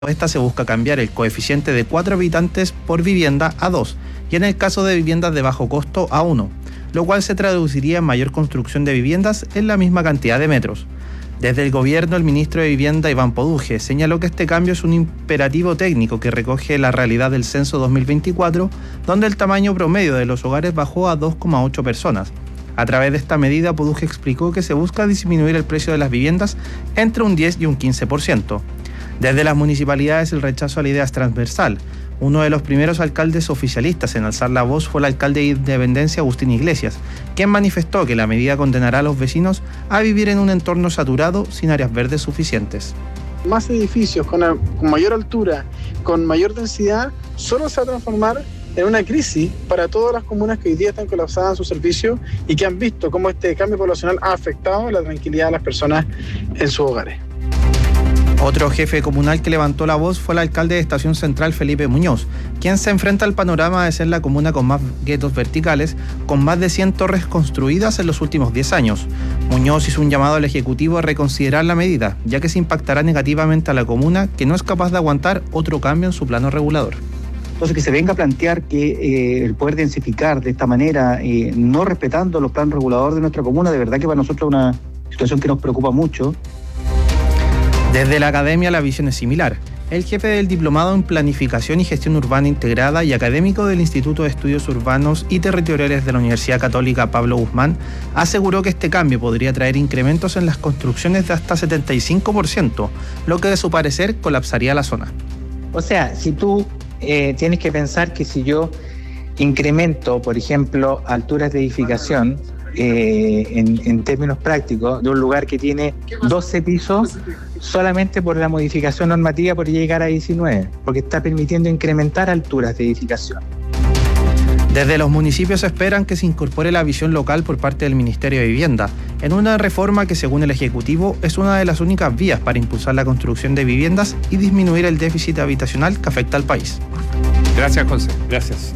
esta se busca cambiar el coeficiente de 4 habitantes por vivienda a 2 y en el caso de viviendas de bajo costo a 1, lo cual se traduciría en mayor construcción de viviendas en la misma cantidad de metros. Desde el gobierno, el ministro de Vivienda, Iván Poduje, señaló que este cambio es un imperativo técnico que recoge la realidad del censo 2024, donde el tamaño promedio de los hogares bajó a 2,8 personas. A través de esta medida, Poduje explicó que se busca disminuir el precio de las viviendas entre un 10 y un 15%. Desde las municipalidades, el rechazo a la idea es transversal. Uno de los primeros alcaldes oficialistas en alzar la voz fue el alcalde de Independencia, Agustín Iglesias, quien manifestó que la medida condenará a los vecinos a vivir en un entorno saturado sin áreas verdes suficientes. Más edificios con mayor altura, con mayor densidad, solo se va a transformar en una crisis para todas las comunas que hoy día están colapsadas en sus servicios y que han visto cómo este cambio poblacional ha afectado la tranquilidad de las personas en sus hogares. Otro jefe comunal que levantó la voz fue el alcalde de Estación Central, Felipe Muñoz, quien se enfrenta al panorama de ser la comuna con más guetos verticales, con más de 100 torres construidas en los últimos 10 años. Muñoz hizo un llamado al Ejecutivo a reconsiderar la medida, ya que se impactará negativamente a la comuna, que no es capaz de aguantar otro cambio en su plano regulador. Entonces, que se venga a plantear que el poder densificar de esta manera, no respetando los planos reguladores de nuestra comuna, de verdad que para nosotros es una situación que nos preocupa mucho. Desde la academia la visión es similar. El jefe del Diplomado en Planificación y Gestión Urbana Integrada y académico del Instituto de Estudios Urbanos y Territoriales de la Universidad Católica Pablo Guzmán aseguró que este cambio podría traer incrementos en las construcciones de hasta 75%, lo que de su parecer colapsaría la zona. O sea, si tú tienes que pensar que si yo incremento, por ejemplo, alturas de edificación, en términos prácticos, de un lugar que tiene 12 pisos, solamente por la modificación normativa podría llegar a 19, porque está permitiendo incrementar alturas de edificación. Desde los municipios esperan que se incorpore la visión local por parte del Ministerio de Vivienda, en una reforma que, según el Ejecutivo, es una de las únicas vías para impulsar la construcción de viviendas y disminuir el déficit habitacional que afecta al país. Gracias, José. Gracias.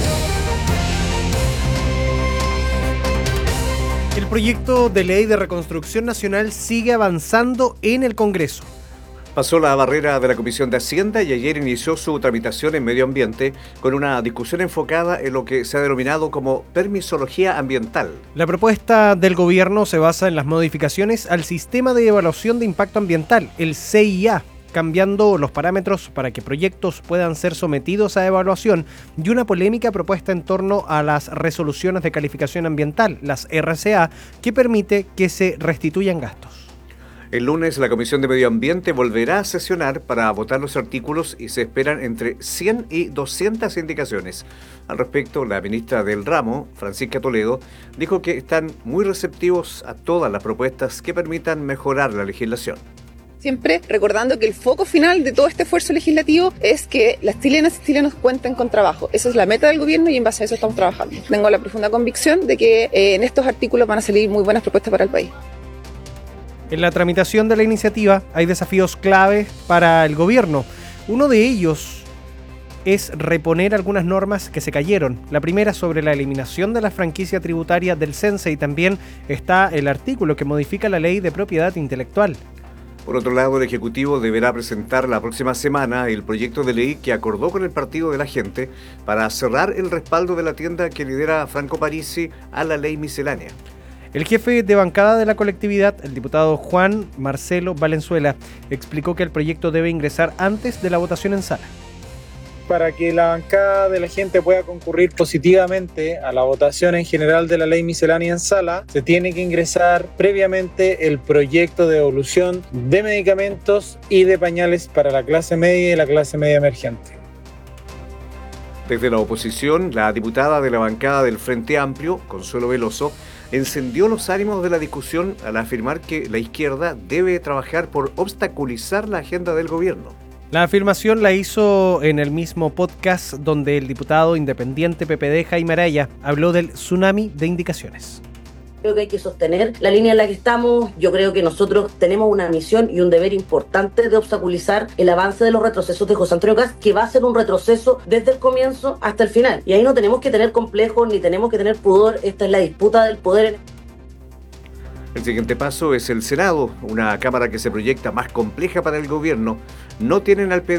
El proyecto de ley de reconstrucción nacional sigue avanzando en el Congreso. Pasó la barrera de la Comisión de Hacienda y ayer inició su tramitación en Medio Ambiente con una discusión enfocada en lo que se ha denominado como permisología ambiental. La propuesta del gobierno se basa en las modificaciones al sistema de evaluación de impacto ambiental, el CIA, cambiando los parámetros para que proyectos puedan ser sometidos a evaluación y una polémica propuesta en torno a las resoluciones de calificación ambiental, las RCA, que permite que se restituyan gastos. El lunes la Comisión de Medio Ambiente volverá a sesionar para votar los artículos y se esperan entre 100 y 200 indicaciones. Al respecto, la ministra del ramo, Francisca Toledo, dijo que están muy receptivos a todas las propuestas que permitan mejorar la legislación. Siempre recordando que el foco final de todo este esfuerzo legislativo es que las chilenas y chilenos cuenten con trabajo. Esa es la meta del gobierno y en base a eso estamos trabajando. Tengo la profunda convicción de que en estos artículos van a salir muy buenas propuestas para el país. En la tramitación de la iniciativa hay desafíos claves para el gobierno. Uno de ellos es reponer algunas normas que se cayeron. La primera sobre la eliminación de la franquicia tributaria del CENSE y también está el artículo que modifica la ley de propiedad intelectual. Por otro lado, el Ejecutivo deberá presentar la próxima semana el proyecto de ley que acordó con el Partido de la Gente para cerrar el respaldo de la tienda que lidera Franco Parisi a la ley miscelánea. El jefe de bancada de la colectividad, el diputado Juan Marcelo Valenzuela, explicó que el proyecto debe ingresar antes de la votación en sala. Para que la bancada de la gente pueda concurrir positivamente a la votación en general de la ley miscelánea en sala, se tiene que ingresar previamente el proyecto de devolución de medicamentos y de pañales para la clase media y la clase media emergente. Desde la oposición, la diputada de la bancada del Frente Amplio, Consuelo Veloso, encendió los ánimos de la discusión al afirmar que la izquierda debe trabajar por obstaculizar la agenda del gobierno. La afirmación la hizo en el mismo podcast donde el diputado independiente PPD Jaime Araya habló del tsunami de indicaciones. Creo que hay que sostener la línea en la que estamos. Yo creo que nosotros tenemos una misión y un deber importante de obstaculizar el avance de los retrocesos de José Antonio Kast, que va a ser un retroceso desde el comienzo hasta el final. Y ahí no tenemos que tener complejos ni tenemos que tener pudor. Esta es la disputa del poder. El siguiente paso es el Senado, una cámara que se proyecta más compleja para el gobierno. no tienen al